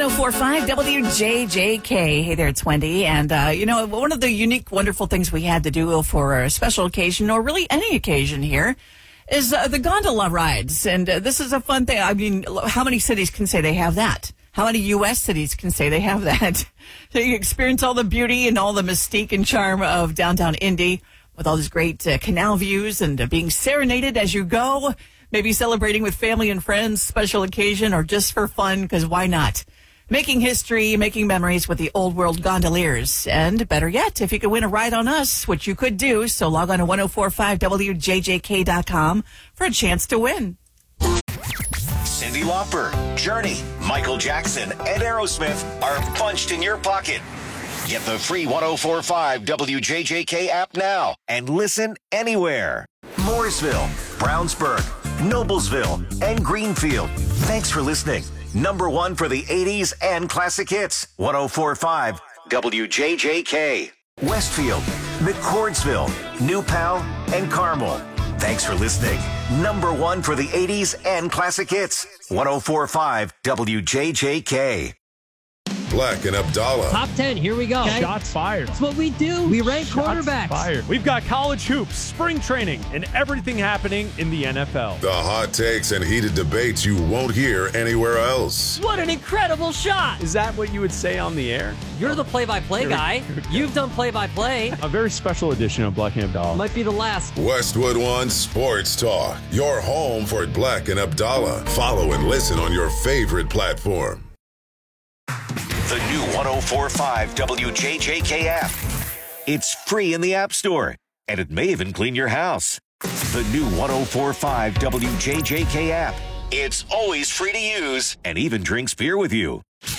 1045 WJJK. Hey there, it's Wendy. And, one of the unique, wonderful things we had to do for a special occasion, or really any occasion here, is the gondola rides. And this is a fun thing. I mean, how many cities can say they have that? How many U.S. cities can say they have that? So you experience all the beauty and all the mystique and charm of downtown Indy with all these great canal views and being serenaded as you go. Maybe celebrating with family and friends, special occasion, or just for fun, because why not? Making history, making memories with the Old World Gondoliers. And better yet, if you could win a ride on us, which you could do, so log on to 1045WJJK.com for a chance to win. Cyndi Lauper, Journey, Michael Jackson, and Aerosmith are punched in your pocket. Get the free 1045 WJJK app now and listen anywhere. Mooresville, Brownsburg, Noblesville, and Greenfield. Thanks for listening. Number one for the 80s and classic hits. 1045 WJJK. Westfield, McCordsville, New Pal, and Carmel. Thanks for listening. Number one for the 80s and classic hits. 1045 WJJK. Black and Abdallah. Top 10, here we go. Okay. Shots fired. That's what we do. We rank quarterbacks. Fired. We've got college hoops, spring training, and everything happening in the NFL. The hot takes and heated debates you won't hear anywhere else. What an incredible shot. Is that what you would say on the air? You're the play-by-play guy. You've done play-by-play. A very special edition of Black and Abdallah. Might be the last. Westwood One Sports Talk. Your home for Black and Abdallah. Follow and listen on your favorite platform. The new 1045 WJJK app. It's free in the App Store, and it may even clean your house. The new 1045 WJJK app. It's always free to use and even drinks beer with you.